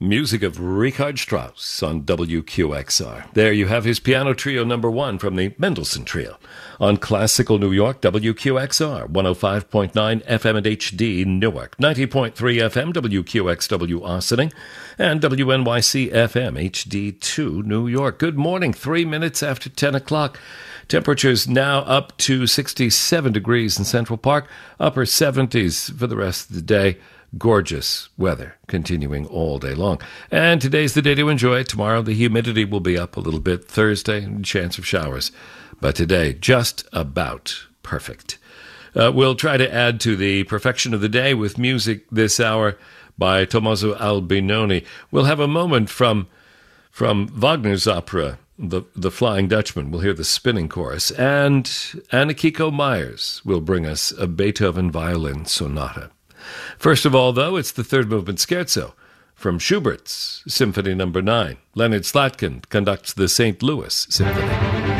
Music of Richard Strauss on WQXR. There you have his piano trio number 1 from the Mendelssohn Trio. On Classical New York, WQXR, 105.9 FM and HD Newark, 90.3 FM, WQXW Ossining, and WNYC FM HD2 New York. Good morning, 3 minutes after 10 o'clock. Temperatures now up to 67 degrees in Central Park, upper 70s for the rest of the day. Gorgeous weather continuing all day long. And today's the day to enjoy it. Tomorrow the humidity will be up a little bit. Thursday, chance of showers. But today, just about perfect. We'll try to add to the perfection of the day with music this hour by Tommaso Albinoni. We'll have a moment from Wagner's opera, The Flying Dutchman. We'll hear the spinning chorus. And Anna-Kiko Myers will bring us a Beethoven violin sonata. First of all, though, it's the third movement scherzo from Schubert's Symphony No. 9. Leonard Slatkin conducts the St. Louis Symphony.